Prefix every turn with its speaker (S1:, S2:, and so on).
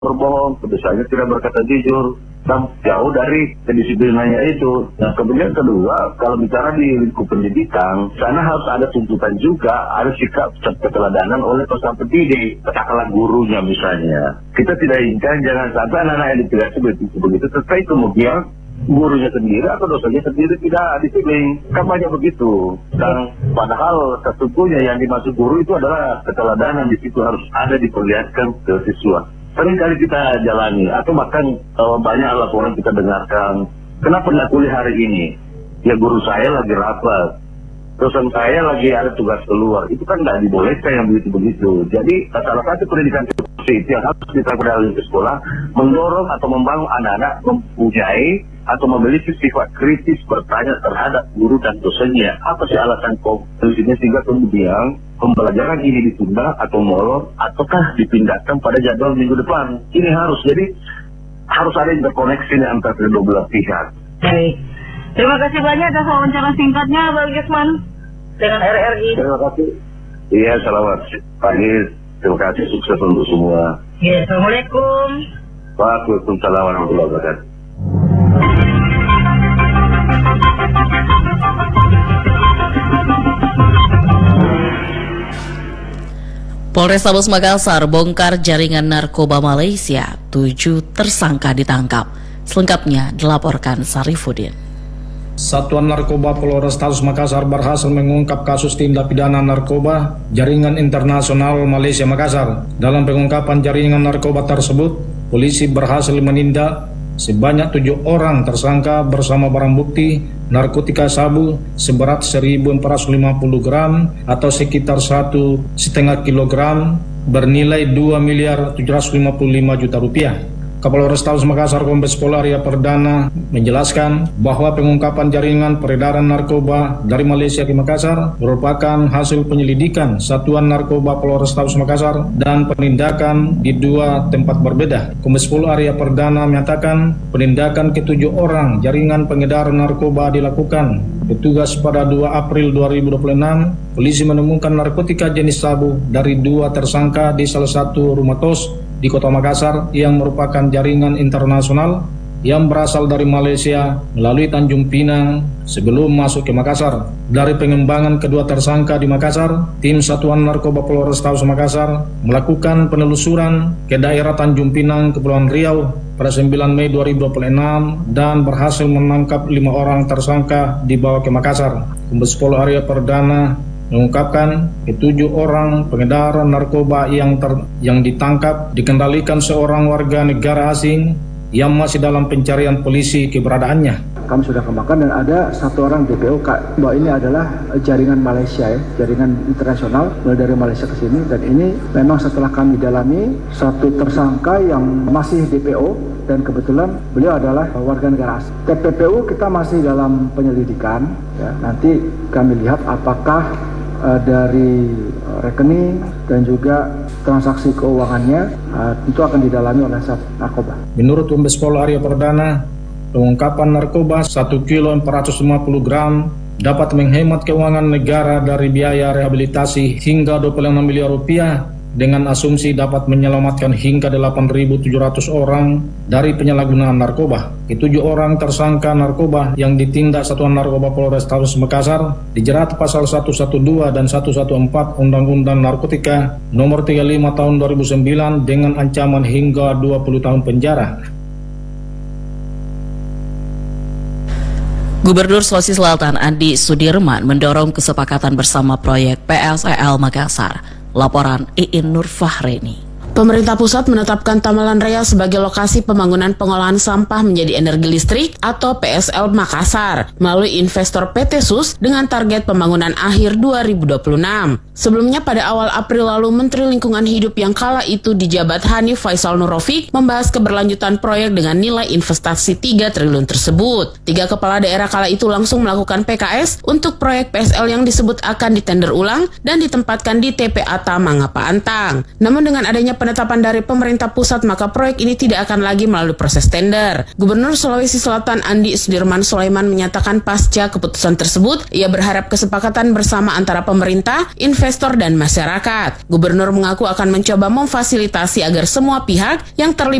S1: berbohong, kebiasaannya tidak berkata jujur, dan jauh dari kedisiplinannya itu. Nah, kemudian kedua, kalau bicara di lingkup pendidikan, sana harus ada tuntutan juga, ada sikap keteladanan oleh peserta pendidik, katakanlah gurunya misalnya. Kita tidak inginkan jangan sampai anak-anak yang ditinggal begitu, tetapi kemudian gurunya sendiri atau dosennya sendiri tidak disiplin. Kan banyak begitu. Dan padahal sesungguhnya yang dimaksud guru itu adalah keteladanan, di situ harus ada diperlihatkan ke siswa. Sering kali kita jalani, atau bahkan banyak laporan kita dengarkan, kenapa tidak kuliah hari ini? Ya guru saya lagi rapat, dosen saya lagi ada tugas keluar. Itu kan tidak dibolehkan yang begitu-begitu. Jadi salah satu pendidikan itu yang harus dilakukan di sekolah, mendorong atau membangun anak-anak mempunyai atau memiliki sifat kritis bertanya terhadap guru dan dosennya. Apa sih alasan konkretnya sehingga kemudian pembelajaran ini ditunda atau molor ataukah dipindahkan pada jadwal minggu depan. Ini harus ada interkoneksi antara kedua belah pihak.
S2: Baik. Terima kasih banyak atas wawancara singkatnya, Bang Yusman, dengan RRI. Terima kasih.
S1: Iya, selamat pagi. Terima kasih, sukses untuk semua.
S2: Ya, Assalamualaikum.
S1: Waalaikumsalam warahmatullahi wabarakatuh.
S3: Polrestabes Makassar bongkar jaringan narkoba Malaysia, 7 tersangka ditangkap. Selengkapnya dilaporkan Sarifudin.
S4: Satuan Narkoba Polrestabes Makassar berhasil mengungkap kasus tindak pidana narkoba jaringan internasional Malaysia Makassar. Dalam pengungkapan jaringan narkoba tersebut, polisi berhasil menindak sebanyak 7 orang tersangka bersama barang bukti narkotika sabu seberat 1.450 gram atau sekitar 1,5 kilogram bernilai 2.755 juta rupiah. Kapolrestabes Makassar Kombes Pol Arya Perdana menjelaskan bahwa pengungkapan jaringan peredaran narkoba dari Malaysia ke Makassar merupakan hasil penyelidikan Satuan Narkoba Polrestabes Makassar dan penindakan di 2 tempat berbeda. Kombes Pol Arya Perdana menyatakan penindakan ke-7 orang jaringan pengedar narkoba dilakukan. Petugas pada 2 April 2026, polisi menemukan narkotika jenis sabu dari 2 tersangka di salah satu rumah kos di Kota Makassar yang merupakan jaringan internasional yang berasal dari Malaysia melalui Tanjung Pinang sebelum masuk ke Makassar. Dari pengembangan kedua tersangka di Makassar, tim Satuan Narkoba Polrestabes Makassar melakukan penelusuran ke daerah Tanjung Pinang, Kepulauan Riau pada 9 Mei 2026 dan berhasil menangkap 5 orang tersangka dibawa ke Makassar. Kombes Pol Arya Perdana mengungkapkan ke-7 orang pengedar narkoba yang ditangkap dikendalikan seorang warga negara asing yang masih dalam pencarian polisi keberadaannya.
S5: Kami sudah kembangkan dan ada 1 orang DPO bahwa ini adalah jaringan Malaysia, jaringan internasional mulai dari Malaysia ke sini, dan ini memang setelah kami dalami 1 tersangka yang masih DPO dan kebetulan beliau adalah warga negara asing. TPPU kita masih dalam penyelidikan, ya. Nanti kami lihat apakah dari rekening dan juga transaksi keuangannya itu akan didalami oleh Sat Narkoba.
S4: Menurut Kombes Pol Arya Perdana, pengungkapan narkoba 1,450 gram dapat menghemat keuangan negara dari biaya rehabilitasi hingga 26 miliar rupiah dengan asumsi dapat menyelamatkan hingga 8.700 orang dari penyalahgunaan narkoba. Ke-7 orang tersangka narkoba yang ditindak Satuan Narkoba Polrestabes Makassar dijerat pasal 112 dan 114 Undang-Undang Narkotika nomor 35 tahun 2009 dengan ancaman hingga 20 tahun penjara.
S3: Gubernur Sulawesi Selatan Andi Sudirman mendorong kesepakatan bersama proyek PSEL Makassar. Laporan Iin Nurfahreni.
S6: Pemerintah pusat menetapkan Tamalan Raya sebagai lokasi pembangunan pengolahan sampah menjadi energi listrik atau PSL Makassar melalui investor PT SUS dengan target pembangunan akhir 2026. Sebelumnya pada awal April lalu, Menteri Lingkungan Hidup yang kala itu dijabat Hanif Faisal Nurrofiq membahas keberlanjutan proyek dengan nilai investasi 3 triliun tersebut. 3 kepala daerah kala itu langsung melakukan PKS untuk proyek PSL yang disebut akan ditender ulang dan ditempatkan di TPA Tamangapa Antang. Namun dengan adanya penetapan dari pemerintah pusat, maka proyek ini tidak akan lagi melalui proses tender. Gubernur Sulawesi Selatan Andi Sudirman Sulaiman menyatakan pasca keputusan tersebut, ia berharap kesepakatan bersama antara pemerintah, investor, dan masyarakat. Gubernur mengaku akan mencoba memfasilitasi agar semua pihak yang terlibat